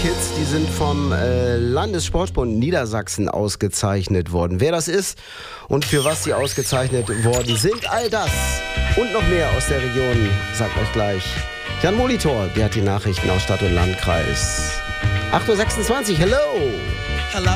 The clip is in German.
Kids, die sind vom Landessportbund Niedersachsen ausgezeichnet worden. Wer das ist und für was sie ausgezeichnet worden sind, all das und noch mehr aus der Region, sagt euch gleich Jan Molitor, der hat die Nachrichten aus Stadt und Landkreis. 8.26 Uhr, hello!